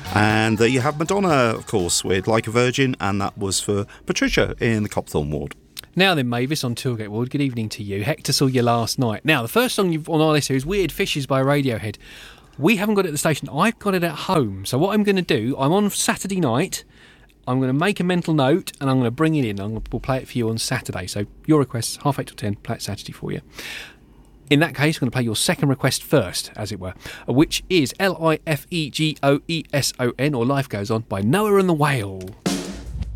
And there you have Madonna, of course, with Like a Virgin, and that was for Patricia in the Copthorne ward. Now then, Mavis on Tilgate Ward, good evening to you. Hector saw you last night. Now, the first song on our list here is Weird Fishes by Radiohead. We haven't got it at the station. I've got it at home. So what I'm going to do, I'm on Saturday night. I'm going to make a mental note and I'm going to bring it in. We'll play it for you on Saturday. So your requests, 8:30 till 10, play it Saturday for you. In that case, I'm going to play your second request first, as it were, which is Lifegoeson, or Life Goes On, by Noah and the Whale.